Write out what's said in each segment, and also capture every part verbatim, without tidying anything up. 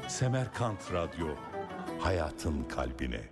Semerkant Radyo, hayatın kalbine.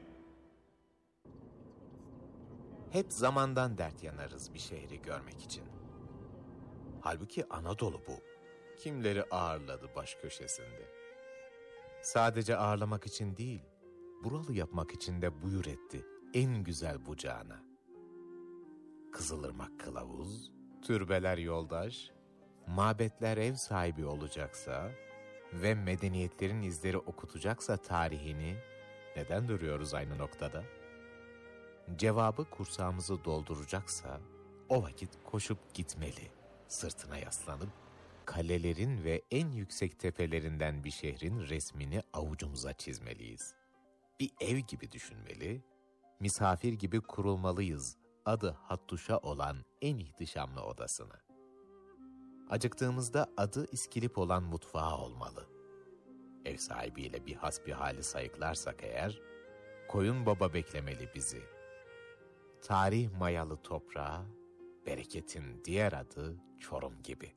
Hep zamandan dert yanarız bir şehri görmek için. Halbuki Anadolu bu. Kimleri ağırladı baş köşesinde. Sadece ağırlamak için değil, buralı yapmak için de buyur etti en güzel bucağına. Kızılırmak kılavuz, türbeler yoldaş, mabetler ev sahibi olacaksa ve medeniyetlerin izleri okutacaksa tarihini, neden duruyoruz aynı noktada? Cevabı kursağımızı dolduracaksa o vakit koşup gitmeli, sırtına yaslanıp kalelerin ve en yüksek tepelerinden bir şehrin resmini avucumuza çizmeliyiz. Bir ev gibi düşünmeli, misafir gibi kurulmalıyız adı Hattuşa olan en ihtişamlı odasını. Acıktığımızda adı İskilip olan mutfağı olmalı. Ev sahibiyle bir hasbihali sayıklarsak eğer, Koyun Baba beklemeli bizi. Tarih mayalı toprağı, bereketin diğer adı Çorum gibi.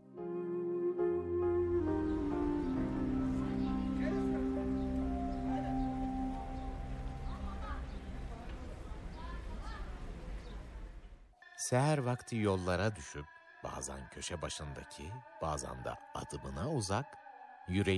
Seher vakti yollara düşüp, bazen köşe başındaki, bazen de adımına uzak, yüreği